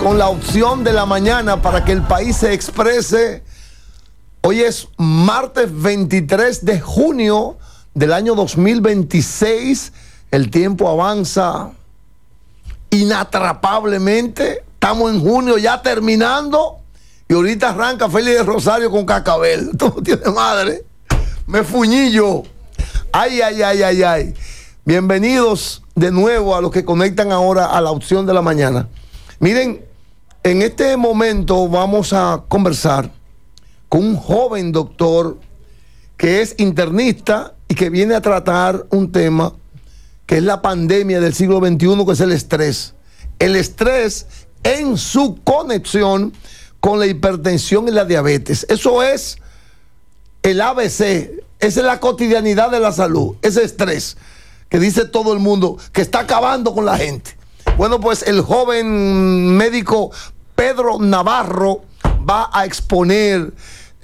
con la opción de la mañana para que el país se exprese. Hoy es martes 23 de junio del año 2026. El tiempo avanza inatrapablemente. Estamos en junio ya terminando. Y ahorita arranca Félix de Rosario con Cascabel. Esto no tiene madre. Me fuñí yo. Ay. Bienvenidos de nuevo a los que conectan ahora a la opción de la mañana. Miren, en este momento vamos a conversar con un joven doctor que es internista y que viene a tratar un tema que es la pandemia del siglo XXI, que es el estrés. El estrés en su conexión con la hipertensión y la diabetes. Eso es el ABC, esa es la cotidianidad de la salud, ese estrés que dice todo el mundo que está acabando con la gente. Bueno, pues el joven médico Pedro Navarro va a exponer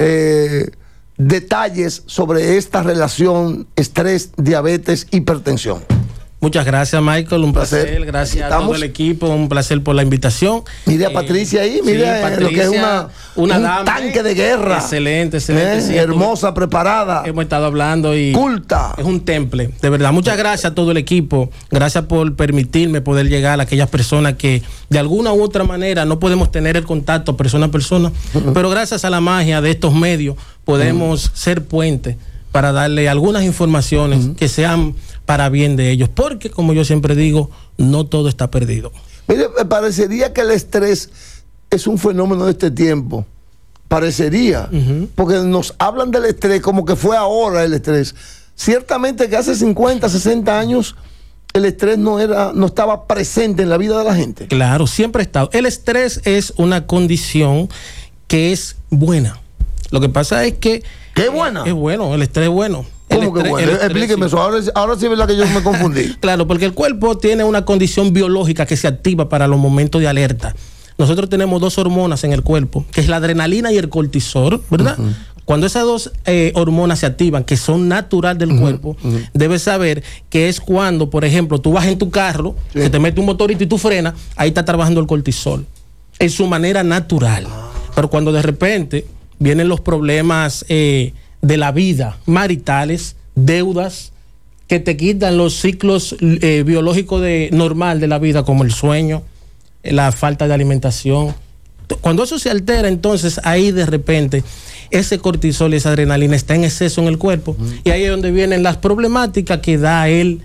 detalles sobre esta relación estrés, diabetes, hipertensión. Muchas gracias, Michael, un placer. Gracias a todo el equipo, un placer por la invitación. Mire a Patricia ahí, mire sí, Patricia, lo que es un dama, tanque de guerra. Excelente. Sí, hermosa, preparada. Hemos estado hablando y culta. Es un temple, de verdad. Muchas gracias a todo el equipo. Gracias por permitirme poder llegar a aquellas personas que de alguna u otra manera no podemos tener el contacto persona a persona, pero gracias a la magia de estos medios podemos ser puentes para darle algunas informaciones que sean para bien de ellos, porque como yo siempre digo, no todo está perdido. Mire, parecería que el estrés es un fenómeno de este tiempo, parecería, porque nos hablan del estrés como que fue ahora el estrés. Ciertamente que hace 50, 60 años el estrés no estaba presente en la vida de la gente. Claro, siempre ha estado. El estrés es una condición que es buena. Lo que pasa es que ¿qué es buena? Es bueno, el estrés es bueno. ¿Cómo que bueno? Explíqueme eso, ahora sí es verdad que yo me confundí. Claro, porque el cuerpo tiene una condición biológica que se activa para los momentos de alerta. Nosotros tenemos dos hormonas en el cuerpo, que es la adrenalina y el cortisol, ¿verdad? Cuando esas dos hormonas se activan, que son natural del cuerpo, debes saber que es cuando, por ejemplo, tú vas en tu carro, se te mete un motorito y tú frenas, ahí está trabajando el cortisol, en su manera natural. Pero cuando de repente vienen los problemas de la vida, maritales, deudas, que te quitan los ciclos biológicos normal de la vida, como el sueño, la falta de alimentación. Cuando eso se altera, entonces ahí de repente ese cortisol y esa adrenalina está en exceso en el cuerpo, y ahí es donde vienen las problemáticas que da el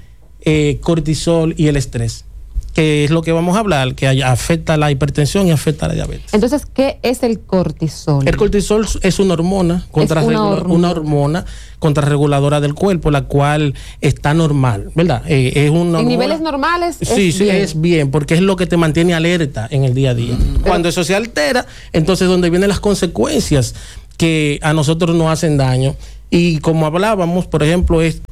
cortisol y el estrés, que es lo que vamos a hablar, que afecta a la hipertensión y afecta a la diabetes. Entonces, ¿qué es el cortisol? El cortisol es una hormona, una hormona contrarreguladora del cuerpo, la cual está normal, ¿verdad? Es una ¿en niveles normales? Sí, es bien, porque es lo que te mantiene alerta en el día a día. Cuando eso se altera, entonces donde vienen las consecuencias que a nosotros nos hacen daño. Y como hablábamos, por ejemplo, es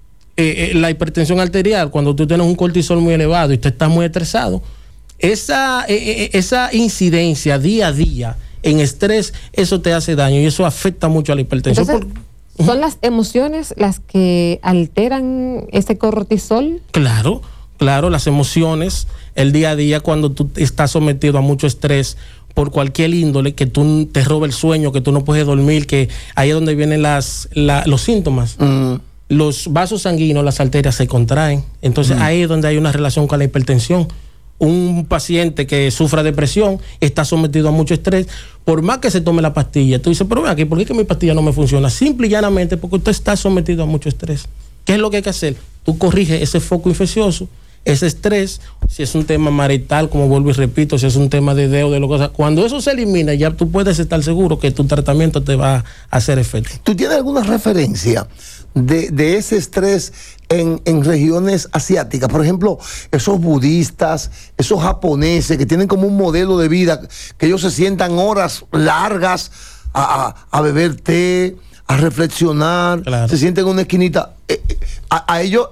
la hipertensión arterial. Cuando tú tienes un cortisol muy elevado y tú estás muy estresado, esa incidencia día a día en estrés, eso te hace daño y eso afecta mucho a la hipertensión. Entonces, ¿son las emociones las que alteran ese cortisol? Claro, las emociones, el día a día, cuando tú estás sometido a mucho estrés por cualquier índole, que tú te roba el sueño, que tú no puedes dormir, que ahí es donde vienen los síntomas. Los vasos sanguíneos, las arterias se contraen. Entonces ahí es donde hay una relación con la hipertensión. Un paciente que sufra depresión está sometido a mucho estrés, por más que se tome la pastilla. Tú dices, pero ven aquí, ¿por qué mi pastilla no me funciona? Simple y llanamente porque usted está sometido a mucho estrés. ¿Qué es lo que hay que hacer? Tú corriges ese foco infeccioso, ese estrés, si es un tema marital, como vuelvo y repito, si es un tema de deuda, cuando eso se elimina, ya tú puedes estar seguro que tu tratamiento te va a hacer efecto. ¿Tú tienes alguna referencia de ese estrés en regiones asiáticas? Por ejemplo, esos budistas, esos japoneses que tienen como un modelo de vida, que ellos se sientan horas largas a beber té, a reflexionar, claro. Se sienten en una esquinita. Ellos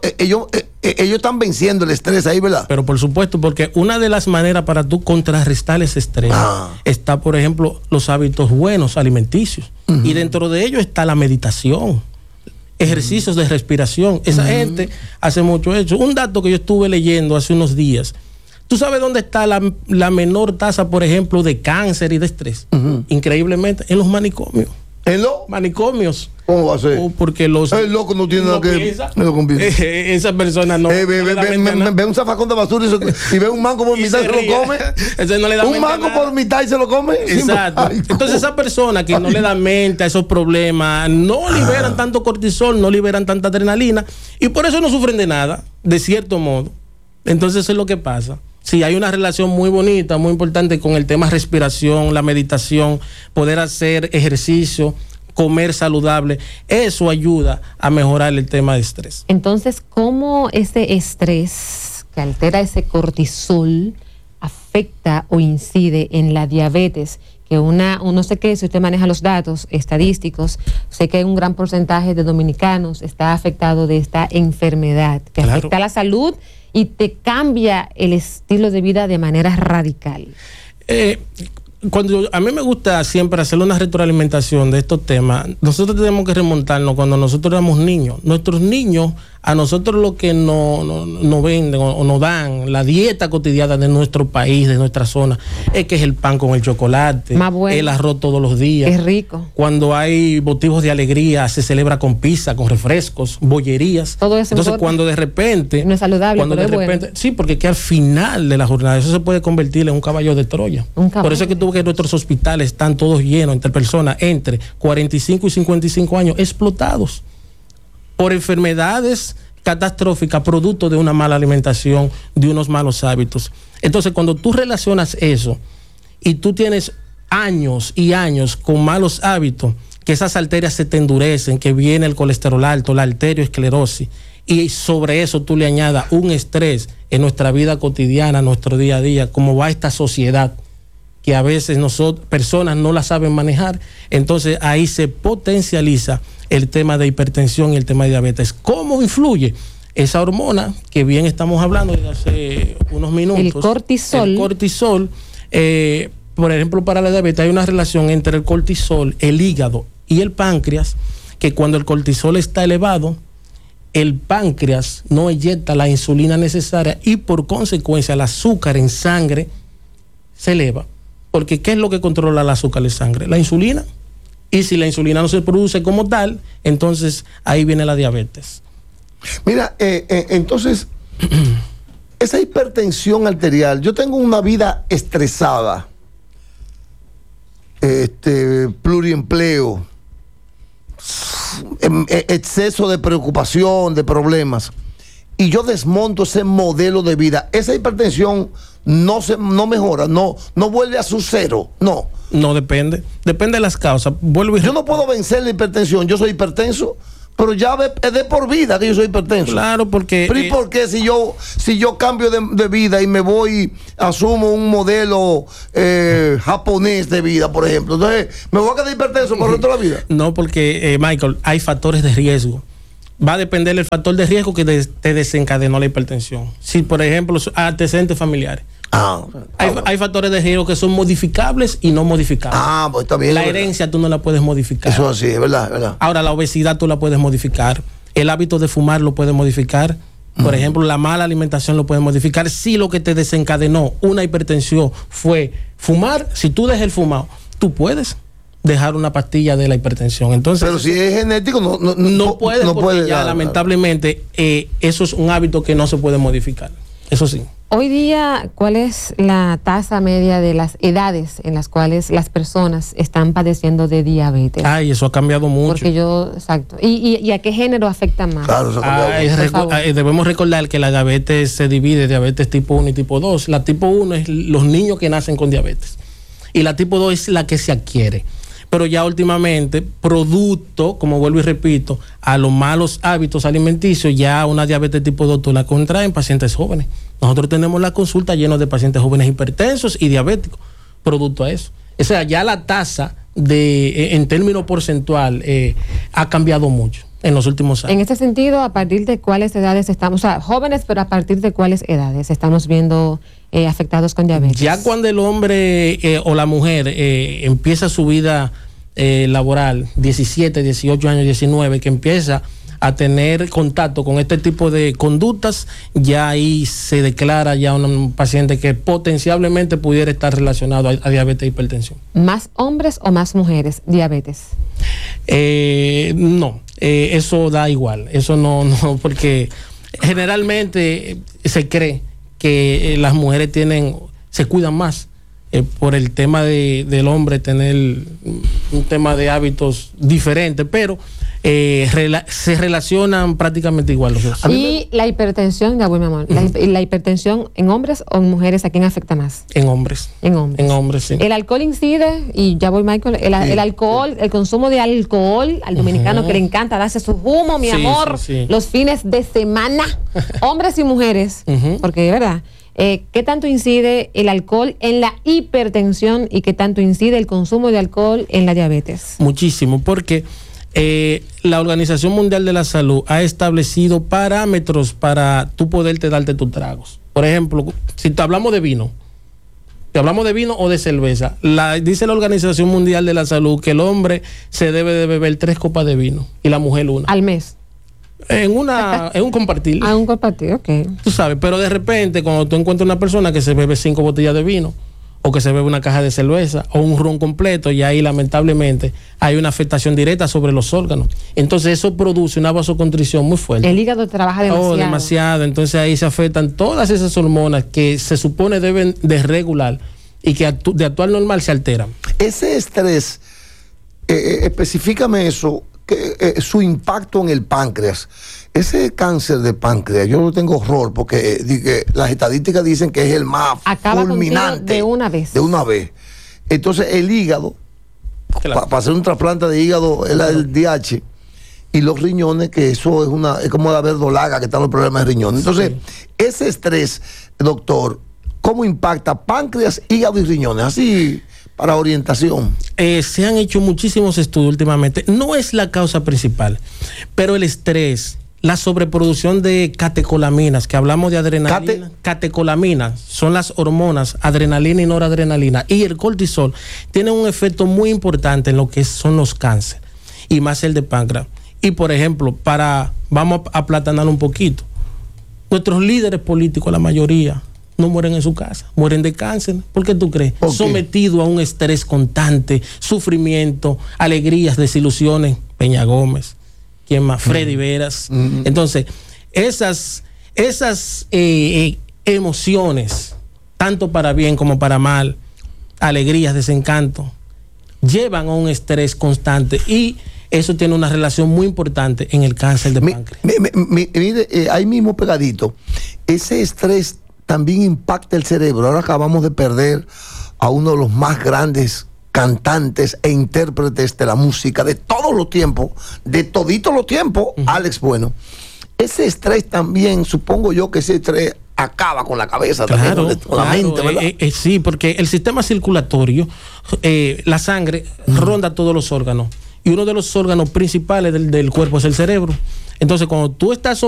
están venciendo el estrés ahí, ¿verdad? Pero por supuesto, porque una de las maneras para tú contrarrestar ese estrés está, por ejemplo, los hábitos buenos alimenticios. Y dentro de ellos está la meditación, ejercicios de respiración. Esa gente hace mucho eso. Un dato que yo estuve leyendo hace unos días ¿Tú sabes dónde está la menor tasa, por ejemplo, de cáncer y de estrés? Increíblemente, en los manicomios. ¿En los manicomios? ¿Cómo va a ser? Porque los... El loco no tiene nada que... Esa persona no... ve un zafacón de basura y ve un mango por mitad y se lo come. Ese no le da un mango por mitad y se lo come. Exacto. Ay, entonces esa persona que no le da mente a esos problemas, no liberan tanto cortisol, no liberan tanta adrenalina y por eso no sufren de nada, de cierto modo. Entonces eso es lo que pasa. Sí, hay una relación muy bonita, muy importante con el tema respiración, la meditación, poder hacer ejercicio, comer saludable. Eso ayuda a mejorar el tema de estrés. Entonces, ¿cómo ese estrés que altera ese cortisol afecta o incide en la diabetes? Que uno sé que si usted maneja los datos estadísticos, sé que un gran porcentaje de dominicanos está afectado de esta enfermedad que afecta a la salud y te cambia el estilo de vida de manera radical. Cuando a mí me gusta siempre hacer una retroalimentación de estos temas, nosotros tenemos que remontarnos cuando nosotros éramos niños. Nuestros niños, a nosotros lo que nos venden o nos dan, la dieta cotidiana de nuestro país, de nuestra zona, es que es el pan con el chocolate, bueno, el arroz todos los días. Es rico. Cuando hay motivos de alegría, se celebra con pizza, con refrescos, bollerías. Todo eso. Entonces, cuando de repente... No es saludable, cuando pero de repente, sí, porque que al final de la jornada eso se puede convertir en un caballo de Troya. Por eso es que que nuestros hospitales están todos llenos entre personas entre 45 y 55 años explotados por enfermedades catastróficas producto de una mala alimentación, de unos malos hábitos. Entonces, cuando tú relacionas eso y tú tienes años y años con malos hábitos, que esas arterias se te endurecen, que viene el colesterol alto, la arteriosclerosis, y sobre eso tú le añadas un estrés en nuestra vida cotidiana, nuestro día a día, como va esta sociedad, que a veces personas no la saben manejar, entonces ahí se potencializa el tema de hipertensión y el tema de diabetes. ¿Cómo influye esa hormona que bien estamos hablando desde hace unos minutos? El cortisol. El cortisol, por ejemplo, para la diabetes hay una relación entre el cortisol, el hígado y el páncreas, que cuando el cortisol está elevado, el páncreas no eyecta la insulina necesaria y por consecuencia el azúcar en sangre se eleva. Porque ¿qué es lo que controla el azúcar en sangre? La insulina. Y si la insulina no se produce como tal, entonces ahí viene la diabetes. Mira, entonces, esa hipertensión arterial, yo tengo una vida estresada, pluriempleo, exceso de preocupación, de problemas, y yo desmonto ese modelo de vida. Esa hipertensión no mejora, no vuelve a su cero, no. No, depende de las causas. Yo no puedo vencer la hipertensión, yo soy hipertenso, pero ya es de por vida que yo soy hipertenso. Claro, porque... Pero ¿y por qué si yo cambio de vida y me voy, asumo un modelo japonés de vida, por ejemplo, entonces me voy a quedar hipertenso por el resto de la vida? No, porque, Michael, hay factores de riesgo. Va a depender del factor de riesgo que te desencadenó la hipertensión. Si, por ejemplo, antecedentes familiares. Hay factores de riesgo que son modificables y no modificables. Pues está bien. La herencia tú no la puedes modificar. Eso así, es verdad. Ahora, la obesidad tú la puedes modificar. El hábito de fumar lo puedes modificar. Por ejemplo, la mala alimentación lo puedes modificar. Si lo que te desencadenó una hipertensión fue fumar, si tú dejas el fumado, tú puedes dejar una pastilla de la hipertensión. Entonces, pero si es genético, no puede ya, lamentablemente, eso es un hábito que no se puede modificar. Eso sí. Hoy día, ¿cuál es la tasa media de las edades en las cuales las personas están padeciendo de diabetes? Eso ha cambiado mucho. Porque exacto. ¿Y a qué género afecta más? Claro, eso ha cambiado. Debemos recordar que la diabetes se divide, diabetes tipo 1 y tipo 2. La tipo 1 es los niños que nacen con diabetes. Y la tipo 2 es la que se adquiere. Pero ya últimamente, producto, como vuelvo y repito, a los malos hábitos alimenticios, ya una diabetes tipo 2 tú la contraes en pacientes jóvenes. Nosotros tenemos la consulta llena de pacientes jóvenes hipertensos y diabéticos, producto a eso. O sea, ya la tasa en términos porcentual ha cambiado mucho en los últimos años. En este sentido, ¿a partir de cuáles edades estamos? O sea, jóvenes, pero ¿a partir de cuáles edades estamos viendo afectados con diabetes? Ya cuando el hombre o la mujer empieza su vida laboral, 17, 18 años, 19, que empieza a tener contacto con este tipo de conductas, ya ahí se declara ya un paciente que potencialmente pudiera estar relacionado a diabetes e hipertensión. ¿Más hombres o más mujeres diabetes? No, eso da igual, eso no, porque generalmente se cree que las mujeres se cuidan más por el tema del hombre tener un tema de hábitos diferentes, pero se relacionan prácticamente igual los dos. Y la hipertensión, ya voy, mi amor, la hipertensión en hombres o en mujeres, ¿a quién afecta más? En hombres. En hombres. En hombres, sí. El alcohol incide, y ya voy, Michael, el alcohol, el consumo de alcohol al dominicano que le encanta darse su humo, mi amor, los fines de semana, hombres y mujeres, porque de verdad, ¿qué tanto incide el alcohol en la hipertensión y qué tanto incide el consumo de alcohol en la diabetes? Muchísimo, porque la Organización Mundial de la Salud ha establecido parámetros para tú poderte darte tus tragos. Por ejemplo, si te hablamos de vino, o de cerveza, dice la Organización Mundial de la Salud que el hombre se debe de beber 3 copas de vino y la mujer 1. ¿Al mes? En un compartir. Un compartir, ok. Tú sabes, pero de repente cuando tú encuentras una persona que se bebe 5 botellas de vino, o que se bebe una caja de cerveza, o un ron completo, y ahí lamentablemente hay una afectación directa sobre los órganos. Entonces eso produce una vasoconstricción muy fuerte. El hígado trabaja demasiado. Demasiado. Entonces ahí se afectan todas esas hormonas que se supone deben de regular y que de actuar normal se alteran. Ese estrés, específicame eso, su impacto en el páncreas. Ese cáncer de páncreas, yo no tengo horror porque las estadísticas dicen que es el más fulminante. De una vez. De una vez. Entonces el hígado, Claro. para hacer un trasplante de hígado, el DH, y los riñones, que eso es como la verdolaga que están los problemas de riñones. Entonces, ese estrés, doctor, ¿cómo impacta páncreas, hígado y riñones? Así, para orientación. Se han hecho muchísimos estudios últimamente. No es la causa principal, pero el estrés, la sobreproducción de catecolaminas, que hablamos de adrenalina. Catecolaminas son las hormonas adrenalina y noradrenalina, y el cortisol tiene un efecto muy importante en lo que son los cánceres, y más el de páncreas. Y por ejemplo, vamos a aplatanar un poquito, nuestros líderes políticos, la mayoría, no mueren en su casa, mueren de cáncer. ¿Por qué tú crees? Sometido a un estrés constante, sufrimiento, alegrías, desilusiones. Peña Gómez, ¿quién más? Freddy Veras. Entonces, esas emociones, tanto para bien como para mal, alegrías, desencanto, llevan a un estrés constante, y eso tiene una relación muy importante en el cáncer de páncreas. Mire, ahí mismo pegadito, ese estrés también impacta el cerebro. Ahora acabamos de perder a uno de los más grandes cantantes e intérpretes de la música de todos los tiempos, de toditos los tiempos, Alex Bueno. Ese estrés también, supongo yo que ese estrés acaba con la cabeza, claro, también, con la mente, ¿verdad? Sí, porque el sistema circulatorio, la sangre ronda todos los órganos, y uno de los órganos principales del cuerpo es el cerebro. Entonces, cuando tú estás